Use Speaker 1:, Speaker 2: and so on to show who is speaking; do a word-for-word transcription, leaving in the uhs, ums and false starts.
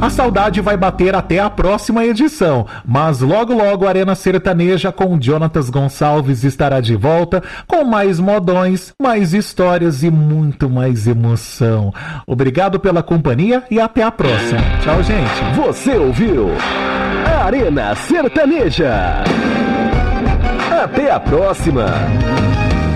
Speaker 1: A saudade vai bater até a próxima edição, mas logo logo a Arena Sertaneja com Jonatas Gonçalves estará de volta com mais modões, mais histórias e muito mais emoção. Obrigado pela companhia e até a próxima. Tchau, gente.
Speaker 2: Você ouviu Arena Sertaneja. Até a próxima.